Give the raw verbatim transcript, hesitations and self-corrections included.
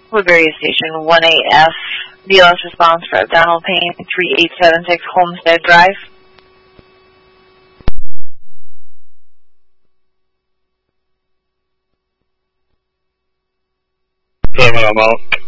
Woodbury Station, one eight F, B L S response for abdominal pain, three eight seven six Homestead Drive. Seven, I'm out.